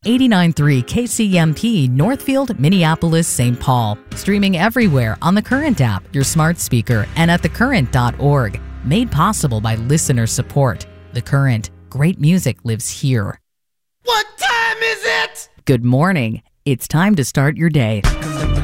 89.3 KCMP, Northfield, Minneapolis, St. Paul. Streaming everywhere on the Current app, your smart speaker, and at thecurrent.org. Made possible by listener support. The Current. Great music lives here. What time is it? Good morning. It's time to start your day.